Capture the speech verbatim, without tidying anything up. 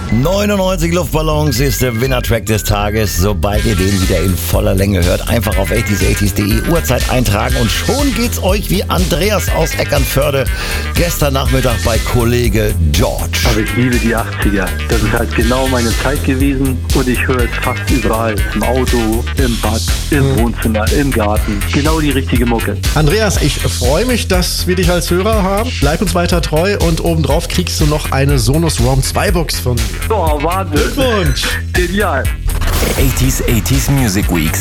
neunundneunzig Luftballons ist der Winner-Track des Tages. Sobald ihr den wieder in voller Länge hört, einfach auf achtziger achtziger punkt de Uhrzeit eintragen und schon geht's euch wie Andreas aus Eckernförde gestern Nachmittag bei Kollege George. Aber ich liebe die achtziger. Das ist halt genau meine Zeit gewesen und ich höre es fast überall. Im Auto, im Bad, im Wohnzimmer, im Garten. Genau die richtige Mucke. Andreas, ich freue mich, dass wir dich als Hörer haben. Bleib uns weiter treu und obendrauf kriegst du noch eine Sonos Roam zwei Box von mir. Oh, Wahnsinn. Glückwunsch! Genial. achtziger achtziger Music Weeks.